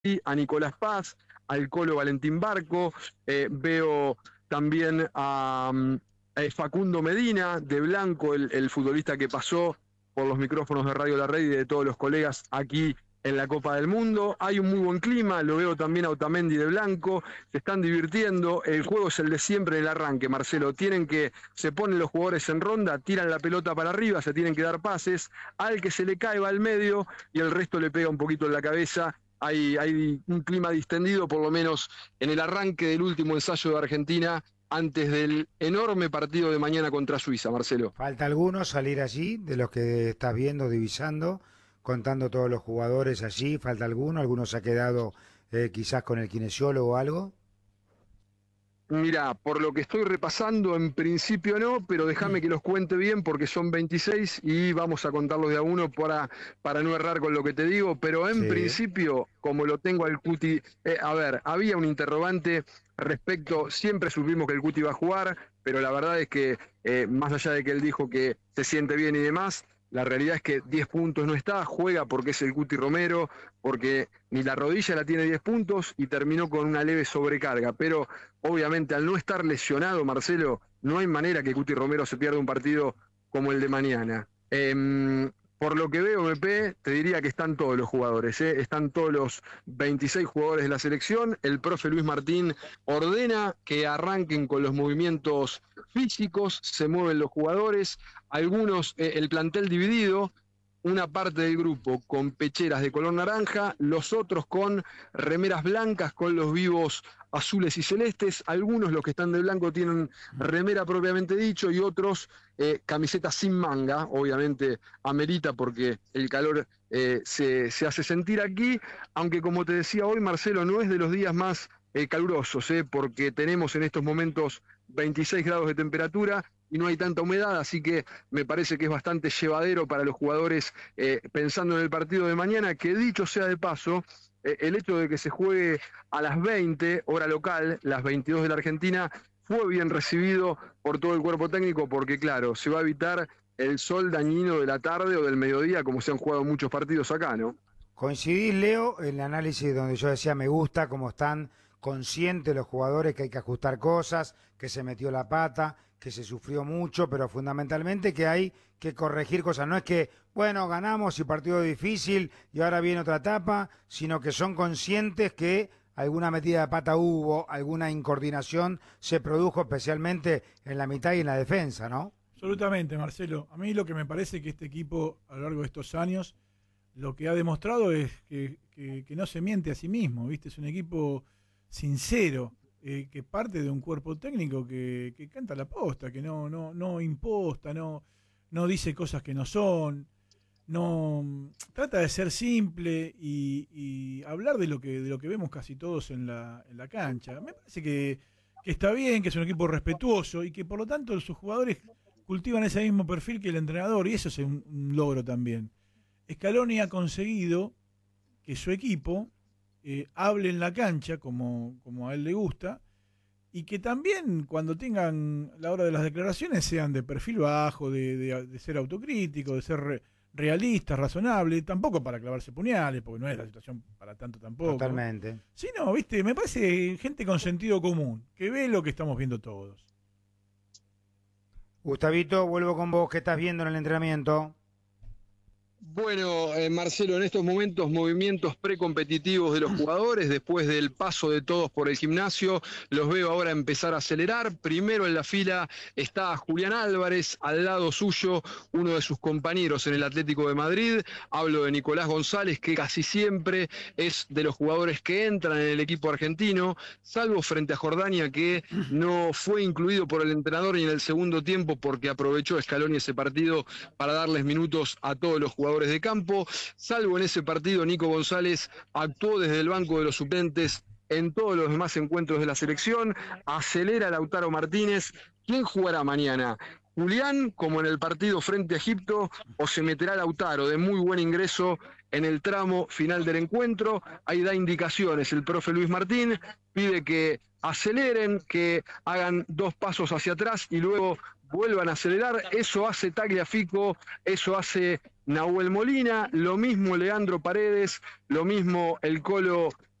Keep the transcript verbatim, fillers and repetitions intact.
a Nicolás Paz, al Colo Valentín Barco, eh, veo también a, a Facundo Medina, de Blanco, el, el futbolista que pasó por los micrófonos de Radio La Red y de todos los colegas aquí en la Copa del Mundo. Hay un muy buen clima, lo veo también a Otamendi de Blanco, se están divirtiendo, el juego es el de siempre en el arranque, Marcelo, tienen que, se ponen los jugadores en ronda, tiran la pelota para arriba, se tienen que dar pases, al que se le cae va al medio y el resto le pega un poquito en la cabeza. Hay, hay un clima distendido, por lo menos en el arranque del último ensayo de Argentina, antes del enorme partido de mañana contra Suiza, Marcelo. ¿Falta alguno salir allí, de los que estás viendo, divisando, contando todos los jugadores allí? ¿Falta alguno? ¿Alguno se ha quedado eh, quizás con el kinesiólogo o algo? Mira, por lo que estoy repasando, en principio no, pero déjame que los cuente bien porque son veintiséis y vamos a contarlos de a uno para, para no errar con lo que te digo, pero en Sí. principio, como lo tengo al Cuti, eh, a ver, había un interrogante respecto, siempre supimos que el Cuti iba a jugar, pero la verdad es que eh, más allá de que él dijo que se siente bien y demás, la realidad es que diez puntos no está, juega porque es el Cuti Romero, porque ni la rodilla la tiene diez puntos y terminó con una leve sobrecarga, pero obviamente al no estar lesionado, Marcelo, no hay manera que Cuti Romero se pierda un partido como el de mañana. Eh, por lo que veo, M P, te diría que están todos los jugadores, ¿eh? Están todos los veintiséis jugadores de la selección. El profe Luis Martín ordena que arranquen con los movimientos físicos, se mueven los jugadores, algunos, eh, el plantel dividido, una parte del grupo con pecheras de color naranja, los otros con remeras blancas con los vivos azules y celestes, algunos los que están de blanco tienen remera propiamente dicho y otros eh, camisetas sin manga, obviamente amerita porque el calor eh, se, se hace sentir aquí, aunque como te decía hoy, Marcelo, no es de los días más eh, calurosos, eh, porque tenemos en estos momentos veintiséis grados de temperatura y no hay tanta humedad, así que me parece que es bastante llevadero para los jugadores eh, pensando en el partido de mañana, que dicho sea de paso, eh, el hecho de que se juegue a las veinte, hora local, las veintidós de la Argentina, fue bien recibido por todo el cuerpo técnico, porque claro, se va a evitar el sol dañino de la tarde o del mediodía, como se han jugado muchos partidos acá, ¿no? ¿Coincidís, Leo, en el análisis donde yo decía me gusta cómo están conscientes los jugadores que hay que ajustar cosas, que se metió la pata, que se sufrió mucho, pero fundamentalmente que hay que corregir cosas? No es que, bueno, ganamos y partido difícil y ahora viene otra etapa, sino que son conscientes que alguna metida de pata hubo, alguna incoordinación se produjo especialmente en la mitad y en la defensa, ¿no? Absolutamente, Marcelo. A mí lo que me parece que este equipo, a lo largo de estos años, lo que ha demostrado es que, que, que no se miente a sí mismo, ¿viste? Es un equipo sincero, eh, que parte de un cuerpo técnico que, que canta la posta, que no, no, no imposta, no, no dice cosas que no son, no trata de ser simple y, y hablar de lo que de lo que vemos casi todos en la, en la cancha. Me parece que, que está bien, que es un equipo respetuoso y que por lo tanto sus jugadores cultivan ese mismo perfil que el entrenador, y eso es un, un logro también. Scaloni ha conseguido que su equipo eh, hable en la cancha como, como a él le gusta y que también cuando tengan la hora de las declaraciones sean de perfil bajo, de, de, de ser autocrítico, de ser re, realistas, razonables, tampoco para clavarse puñales, porque no es la situación para tanto tampoco. Totalmente. Sí, no, viste, me parece gente con sentido común, que ve lo que estamos viendo todos. Gustavito, vuelvo con vos, ¿qué estás viendo en el entrenamiento? Bueno, eh, Marcelo, en estos momentos movimientos precompetitivos de los jugadores, después del paso de todos por el gimnasio, los veo ahora empezar a acelerar. Primero en la fila está Julián Álvarez, al lado suyo uno de sus compañeros en el Atlético de Madrid. Hablo de Nicolás González, que casi siempre es de los jugadores que entran en el equipo argentino, salvo frente a Jordania, que no fue incluido por el entrenador ni en el segundo tiempo porque aprovechó Scaloni ese partido para darles minutos a todos los jugadores de campo. Salvo en ese partido, Nico González actuó desde el banco de los suplentes en todos los demás encuentros de la selección. Acelera Lautaro Martínez. ¿Quién jugará mañana? Julián, como en el partido frente a Egipto, o se meterá Lautaro, de muy buen ingreso en el tramo final del encuentro. Ahí da indicaciones el profe Luis Martín, pide que aceleren, que hagan dos pasos hacia atrás y luego vuelvan a acelerar. Eso hace Tagliafico, eso hace Nahuel Molina, lo mismo Leandro Paredes, lo mismo el Colo